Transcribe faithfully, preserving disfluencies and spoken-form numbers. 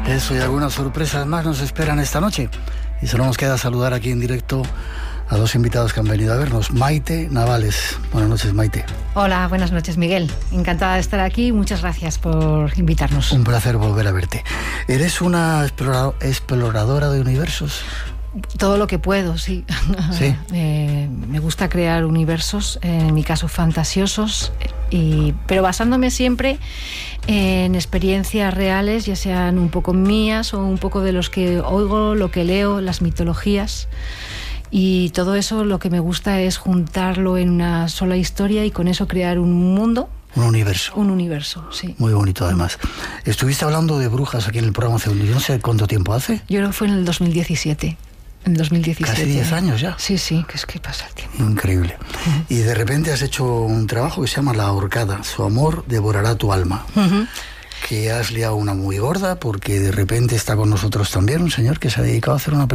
Eso y algunas sorpresas más nos esperan esta noche. Y solo nos queda saludar aquí en directo a dos invitados que han venido a vernos. Maite Navales. Buenas noches, Maite. Hola, buenas noches, Miguel. Encantada de estar aquí. Muchas gracias por invitarnos. Un placer volver a verte. ¿Eres una explora- exploradora de universos? Todo lo que puedo, sí. ¿Sí? eh, me gusta crear universos, en mi caso fantasiosos, y, pero basándome siempre en experiencias reales, ya sean un poco mías o un poco de los que oigo, lo que leo, las mitologías. Y todo eso lo que me gusta es juntarlo en una sola historia y con eso crear un mundo. Un universo. Un universo, sí. Muy bonito, además. Estuviste hablando de brujas aquí en el programa hace un... Yo no sé cuánto tiempo hace. Yo creo que fue en el dos mil diecisiete. En el dos mil diecisiete. Casi diez años ya. Sí, sí, que es que pasa el tiempo. Increíble. Uh-huh. Y de repente has hecho un trabajo que se llama La Ahorcada. Su amor devorará tu alma. Uh-huh. Que has liado una muy gorda porque de repente está con nosotros también un señor que se ha dedicado a hacer una película